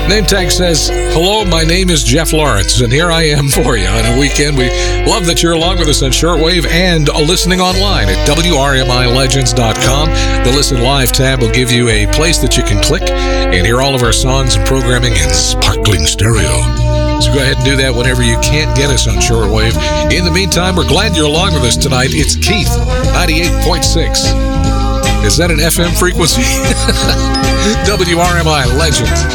Name tag says, hello, my name is Jeff Lawrence, and here I am for you on a weekend. We love that you're along with us on shortwave and listening online at WRMILegends.com. The Listen Live tab will give you a place that you can click and hear all of our songs and programming in sparkling stereo. So go ahead and do that whenever you can't get us on shortwave. In the meantime, we're glad you're along with us tonight. It's Keith, 98.6. Is that an FM frequency? WRMI Legends.